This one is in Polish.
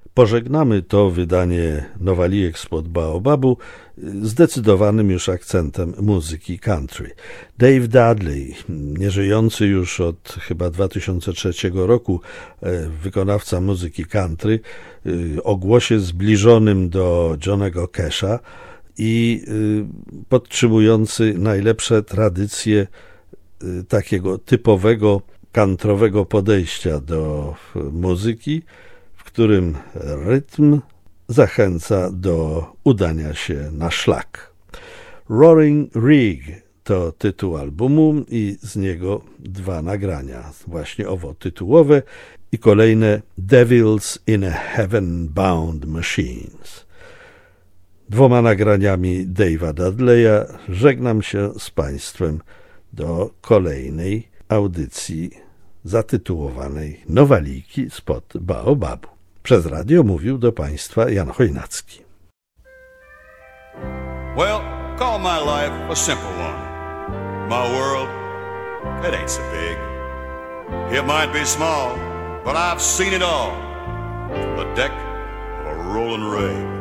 Pożegnamy to wydanie Nowalijek spod Baobabu zdecydowanym już akcentem muzyki country. Dave Dudley, nieżyjący już od chyba 2003 roku wykonawca muzyki country, o głosie zbliżonym do Johnnego Casha i podtrzymujący najlepsze tradycje takiego typowego country'owego podejścia do muzyki, w którym rytm zachęca do udania się na szlak. Roaring Rig to tytuł albumu i z niego dwa nagrania, właśnie owo tytułowe i kolejne Devils in a Heaven Bound Machines. Dwoma nagraniami Dave'a Dudleya żegnam się z Państwem do kolejnej audycji zatytułowanej Nowalijki spod Baobabu. Przez radio mówił do Państwa Jan Chojnacki. Well, call my life a simple one. My world, it ain't so big. It might be small, but I've seen it all. From the deck of a rolling rig.